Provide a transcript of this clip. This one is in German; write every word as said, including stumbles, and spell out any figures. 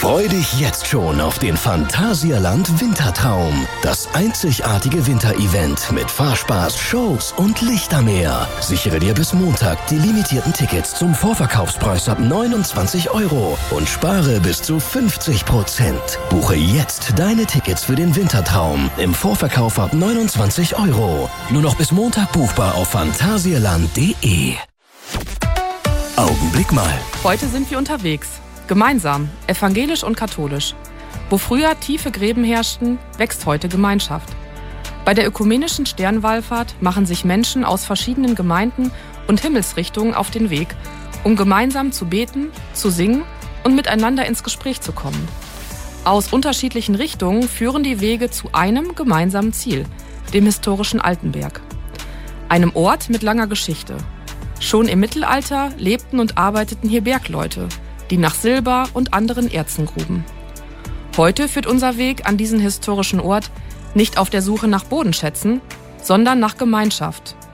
Freu dich jetzt schon auf den Phantasialand Wintertraum. Das einzigartige Winterevent mit Fahrspaß, Shows und Lichtermeer. Sichere dir bis Montag die limitierten Tickets zum Vorverkaufspreis ab neunundzwanzig Euro und spare bis zu fünfzig Prozent. Buche jetzt deine Tickets für den Wintertraum im Vorverkauf ab neunundzwanzig Euro. Nur noch bis Montag buchbar auf phantasialand punkt de. Augenblick mal. Heute sind wir unterwegs. Gemeinsam, evangelisch und katholisch. Wo früher tiefe Gräben herrschten, wächst heute Gemeinschaft. Bei der ökumenischen Sternwallfahrt machen sich Menschen aus verschiedenen Gemeinden und Himmelsrichtungen auf den Weg, um gemeinsam zu beten, zu singen und miteinander ins Gespräch zu kommen. Aus unterschiedlichen Richtungen führen die Wege zu einem gemeinsamen Ziel, dem historischen Altenberg. Einem Ort mit langer Geschichte. Schon im Mittelalter lebten und arbeiteten hier Bergleute, die nach Silber und anderen Erzen gruben. Heute führt unser Weg an diesen historischen Ort nicht auf der Suche nach Bodenschätzen, sondern nach Gemeinschaft